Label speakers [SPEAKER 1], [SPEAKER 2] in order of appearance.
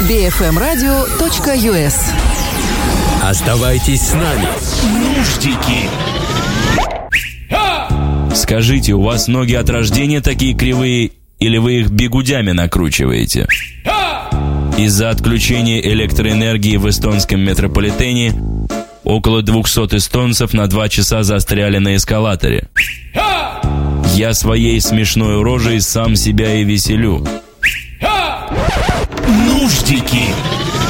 [SPEAKER 1] bfmradio.us.
[SPEAKER 2] Оставайтесь с нами. Нуждики.
[SPEAKER 3] Скажите, у вас ноги от рождения такие кривые, или вы их бигудями накручиваете? Из-за отключения электроэнергии в эстонском метрополитене около 200 эстонцев на 2 часа застряли на эскалаторе. Я своей смешной рожей сам себя и веселю.
[SPEAKER 2] Нуждики.